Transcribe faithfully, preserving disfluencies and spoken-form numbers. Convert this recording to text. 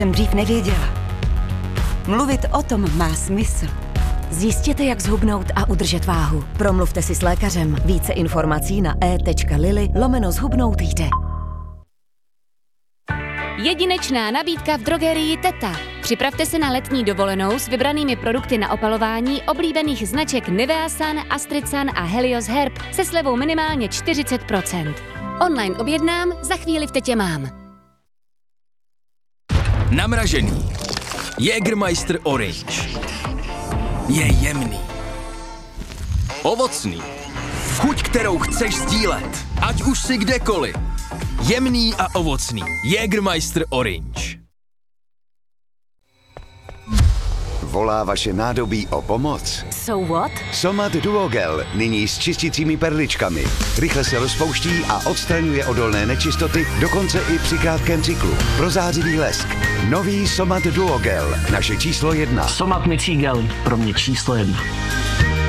Jsem dřív nevěděla. Mluvit o tom má smysl. Zjistěte, jak zhubnout a udržet váhu. Promluvte si s lékařem. Více informací na e.lily lomeno zhubnout jde. Jedinečná nabídka v drogerii Teta. Připravte se na letní dovolenou s vybranými produkty na opalování oblíbených značek Nivea Sun, Astrid Sun a Helios Herb se slevou minimálně čtyřicet procent. Online objednám, za chvíli v Tetě mám. Namražený. Jägermeister Orange. Je jemný. Ovocný. Chuť, kterou chceš sdílet. Ať už si kdekoliv. Jemný a ovocný. Jägermeister Orange. Volá vaše nádobí o pomoc? So what? Somat Duogel, nyní s čistícími perličkami. Rychle se rozpouští a odstraňuje odolné nečistoty, dokonce i při krátkém cyklu. Prozářivý lesk. Nový Somat Duogel, naše číslo jedna. Somat Mycí gel, pro mě číslo jedna.